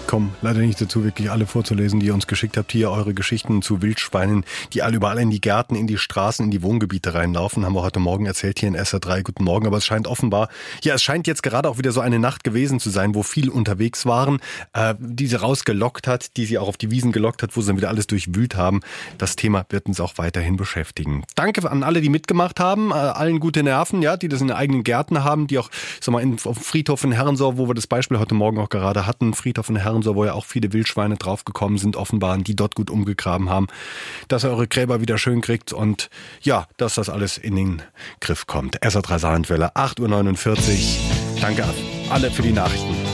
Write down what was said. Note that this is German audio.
Kommen leider nicht dazu, wirklich alle vorzulesen, die ihr uns geschickt habt. Hier eure Geschichten zu Wildschweinen, die alle überall in die Gärten, in die Straßen, in die Wohngebiete reinlaufen. Haben wir heute Morgen erzählt hier in SR3. Guten Morgen. Aber es scheint offenbar, es scheint jetzt gerade auch wieder so eine Nacht gewesen zu sein, wo viel unterwegs waren, die sie rausgelockt hat, die sie auch auf die Wiesen gelockt hat, wo sie dann wieder alles durchwühlt haben. Das Thema wird uns auch weiterhin beschäftigen. Danke an alle, die mitgemacht haben. Allen gute Nerven, die das in den eigenen Gärten haben, die auch, auf dem Friedhof in Herrensau, wo wir das Beispiel heute Morgen auch gerade hatten, Friedhof in Herrensau, wo ja auch viele Wildschweine draufgekommen sind, offenbar, die dort gut umgegraben haben, dass ihr eure Gräber wieder schön kriegt und dass das alles in den Griff kommt. SR3 Saarlandwelle, 8.49 Uhr. Danke alle für die Nachrichten.